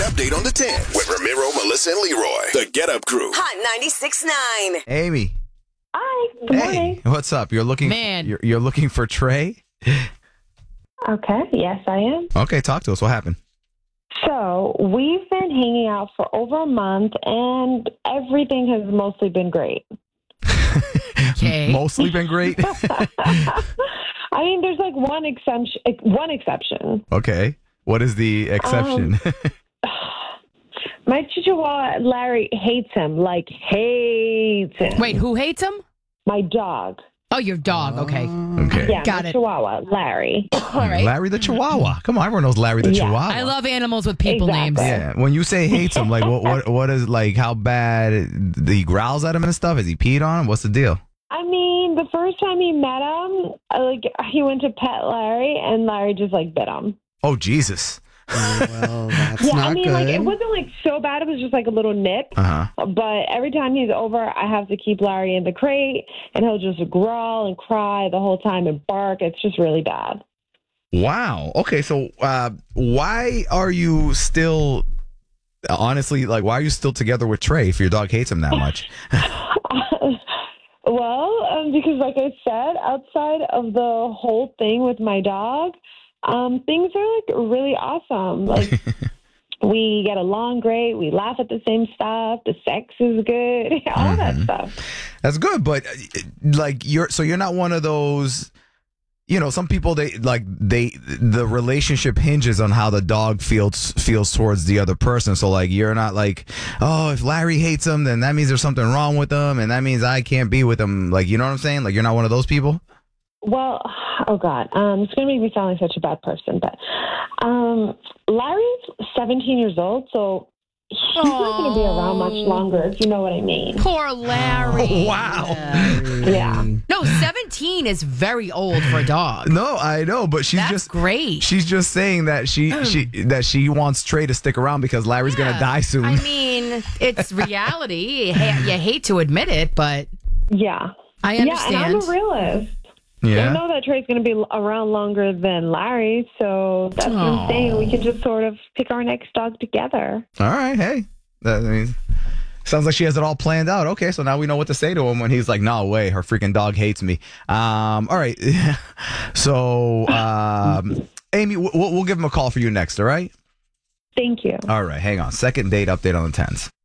update on the 10s with Ramiro, Melissa, and Leroy. The Get Up Crew. Hot 96.9. Amy. Hi, good morning. What's up? You're looking You're looking for Trey? Okay, yes, I am. Okay, talk to us. What happened? So, we've been hanging out for over a month, and everything has mostly been great. Okay. Mostly been great? I mean, there's like one exception. Okay. What is the exception? My Chihuahua, Larry, hates him. Like, hates him. Wait, who hates him? My dog. Oh, your dog. Okay. Okay. Yeah, Got my it. Chihuahua, Larry. All right. Larry the Chihuahua. Come on, everyone knows Larry the Yeah. Chihuahua. I love animals with people Exactly. names. Yeah. When you say hates him, like what is like how bad he growls at him and stuff? Has he peed on him? What's the deal? I mean, the first time he met him, he went to pet Larry, and Larry just bit him. Oh Jesus. Well, that's Yeah, not I mean, good. it wasn't so bad. It was just a little nip. Uh-huh. But every time he's over, I have to keep Larry in the crate, and he'll just growl and cry the whole time and bark. It's just really bad. Wow. Okay, so why are you still honestly why are you still together with Trey if your dog hates him that much? Well, because like I said, outside of the whole thing with my dog, things are really awesome. We get along great. We laugh at the same stuff. The sex is good. All that stuff. That's good, but you're not one of those. Some people the relationship hinges on how the dog feels towards the other person. So you're not oh, if Larry hates him, then that means there's something wrong with him, and that means I can't be with him. You know what I'm saying? You're not one of those people. Well, oh God, it's going to make me sound like such a bad person, but Larry's 17 years old, so he's not going to be around much longer, if you know what I mean. Poor Larry. Wow. Yeah. No, 17 is very old for a dog. No, I know, but That's great. She's just saying that she wants Trey to stick around because Larry's gonna die soon. I mean, it's reality. You hate to admit it, but Yeah. I understand. Yeah, and I'm a realist. Yeah. I know that Trey's going to be around longer than Larry, so that's what I'm saying. We can just sort of pick our next dog together. All right, hey. Sounds like she has it all planned out. Okay, so now we know what to say to him when he's like, no way, her freaking dog hates me. All right. So, Amy, we'll give him a call for you next, all right? Thank you. All right, hang on. Second date update on the 10s.